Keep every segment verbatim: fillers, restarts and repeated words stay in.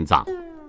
葬。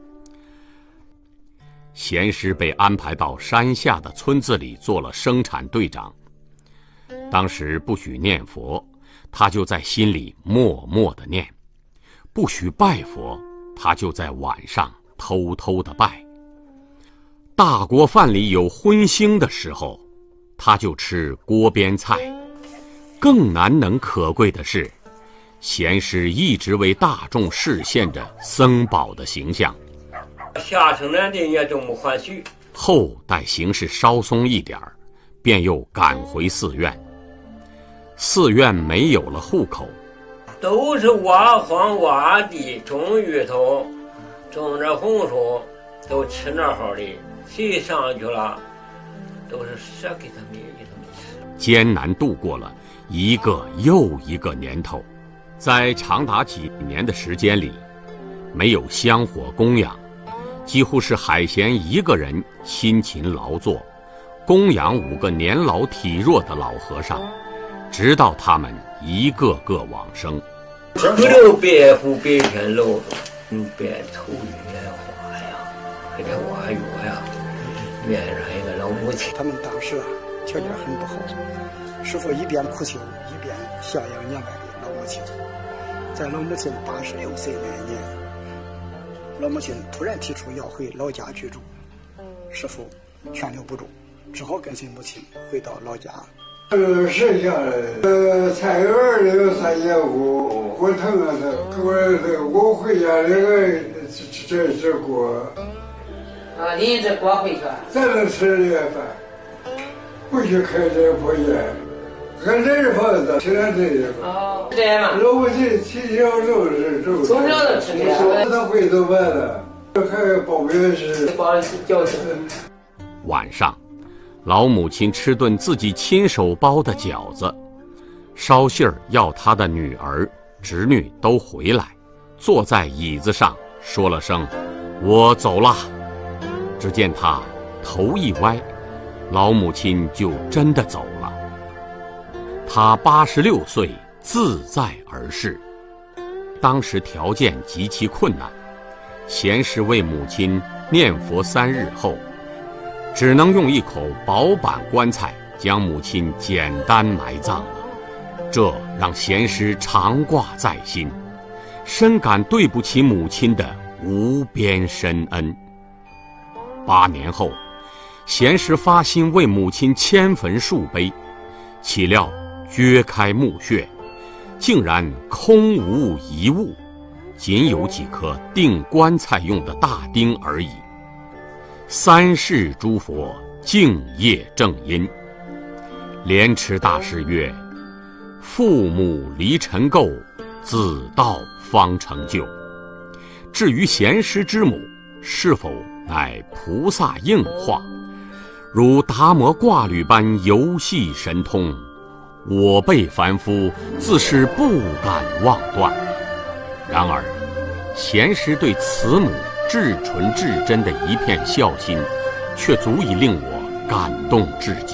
贤师被安排到山下的村子里做了生产队长。当时不许念佛，他就在心里默默地念；不许拜佛，他就在晚上偷偷地拜。大锅饭里有荤腥的时候，他就吃锅边菜。更难能可贵的是，贤师一直为大众示现着僧宝的形象。 下城南的也都没还许。 后待形势稍松一点儿，便又赶回寺院。寺院没有了户口， 都是挖荒挖地，种芋头，种着红薯，都吃那好的。谁上去了，都是舍给他们给他们吃。 艰难度过了一个又一个年头，在长达几年的时间里，没有香火供养，几乎是海贤一个人辛勤劳作，供养五个年老体弱的老和尚，直到他们一个个往生。 不留白虎白天露，嗯，白头月花呀，给这挖药呀，院上一个老母亲。 他们当时啊条件很不好，师父一边苦修一边孝养年迈的老母亲。在老母亲八十六岁那年，老母亲突然提出要回老家居住，师父劝留不住，只好跟随母亲回到老家。 呃，剩下来，呃，菜园里有三节锅，锅腾啊，他我这我回家这个这这锅。 啊，拎着锅回去。 咱能吃这个饭，不许开这破烟，俺这是房子，吃点这个。 哦，这样嘛。 老母亲从小就是这。 从小就吃这个。 他回头完了，还包面是。 包饺子。 晚上。老母亲吃顿自己亲手包的饺子，捎信儿要她的女儿、侄女都回来，坐在椅子上说了声“我走了”。只见她头一歪，老母亲就真的走了。她八十六岁，自在而逝。当时条件极其困难，贤师为母亲念佛三日后，只能用一口薄板棺材将母亲简单埋葬了，这让贤师常挂在心，深感对不起母亲的无边深恩。八年后，贤师发心为母亲迁坟树碑，岂料掘开墓穴，竟然空无一物，仅有几颗钉棺材用的大钉而已。三世诸佛敬业正因，莲池大师曰：“父母离尘垢，子道方成就。”至于贤师之母是否乃菩萨应化，如达摩挂履般游戏神通，我辈凡夫自是不敢妄断。然而，贤师对慈母至纯至真的一片孝心，却足以令我感动至极。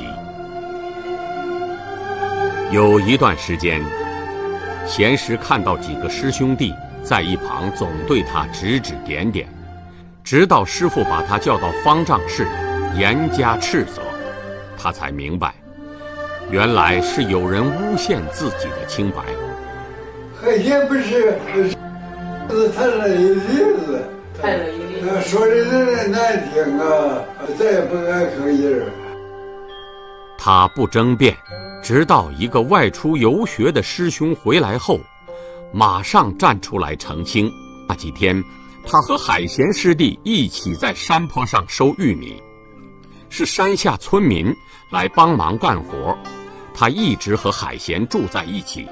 有一段时间，贤师看到几个师兄弟在一旁总对他指指点点，直到师父把他叫到方丈室，严加斥责，他才明白，原来是有人诬陷自己的清白。 海贤不是是谈了一例子。说的人难听啊，再也不敢吭音儿。 他不争辩，直到一个外出游学的师兄回来后，马上站出来澄清。那几天，他和海贤师弟一起在山坡上收玉米，是山下村民来帮忙干活，他一直和海贤住在一起。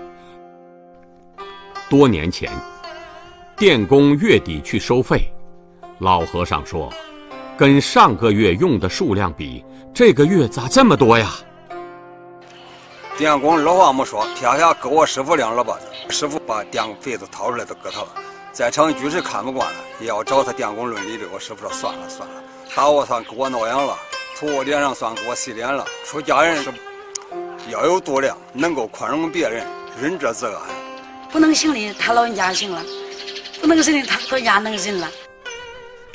多年前，电工月底去收费，老和尚说，跟上个月用的数量比，这个月咋这么多呀？ 电工老话没说，撇下给我师傅两耳巴子，师傅把电费子掏出来都给他了。在场居士看不惯了，也要找他电工论理的。我师傅说算了算了，打我算给我挠痒了，吐我脸上算给我洗脸了。出家人是要有度量，能够宽容别人，仁者自安。 不能行的他老人家行了，不能行的他老人家能忍了。